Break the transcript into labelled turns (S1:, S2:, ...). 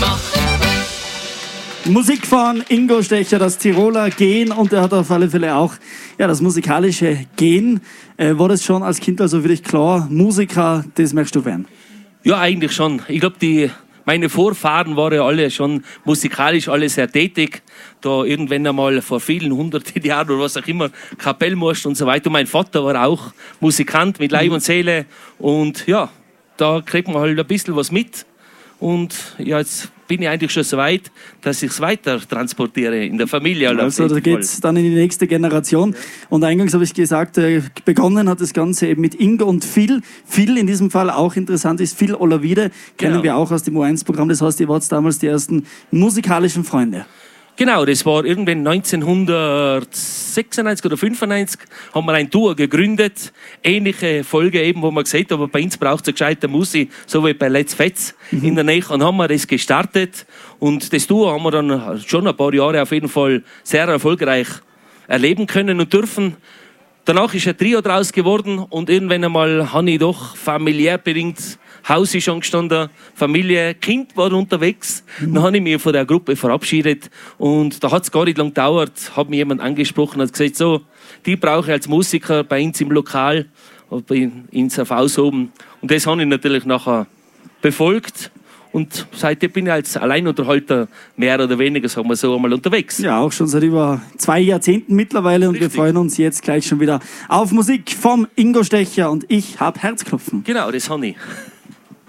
S1: Musik von Ingo Stecher, das Tiroler Gen, und er hat auf alle Fälle auch das musikalische Gen. War das schon als Kind also für dich klar, Musiker, das möchtest du werden?
S2: Ja, eigentlich schon. Ich glaube, meine Vorfahren waren ja alle schon musikalisch alle sehr tätig. Da irgendwann einmal vor vielen hunderten Jahren oder was auch immer, Kapellmeister und so weiter. Und mein Vater war auch Musikant mit Leib und Seele. Und ja, da kriegt man halt ein bisschen was mit. Und ja, jetzt bin ich eigentlich schon so weit, dass ich es weiter transportiere in der Familie.
S1: Also da geht es dann in die nächste Generation. Ja. Und eingangs habe ich gesagt, begonnen hat das Ganze eben mit Ingo und Phil. Phil in diesem Fall auch interessant ist, Phil Olavide, kennen wir auch aus dem U1-Programm. Das heißt, ihr wart damals die ersten musikalischen Freunde.
S2: Genau, das war irgendwann 1996 oder 95 haben wir ein Duo gegründet. Ähnliche Folge eben, wo man gesagt hat, aber bei uns braucht es eine gescheite Musik, so wie bei Let's Fetz in der Nähe. Und haben wir das gestartet. Und das Duo haben wir dann schon ein paar Jahre auf jeden Fall sehr erfolgreich erleben können und dürfen. Danach ist ein Trio draus geworden und irgendwann einmal habe ich doch familiär bedingt, Haus ist schon gestanden, Familie, Kind war unterwegs. Dann habe ich mich von der Gruppe verabschiedet und da hat es gar nicht lange gedauert, hat mich jemand angesprochen und gesagt, so, die brauche ich als Musiker bei uns im Lokal, in Haus oben. Und das habe ich natürlich nachher befolgt. Und seitdem bin ich als Alleinunterhalter mehr oder weniger, sagen wir so, einmal unterwegs.
S1: Ja, auch schon seit über 2 Jahrzehnten mittlerweile. Und Richtig. Wir freuen uns jetzt gleich schon wieder auf Musik vom Ingo Stecher und ich hab Herzklopfen.
S2: Genau, das habe ich.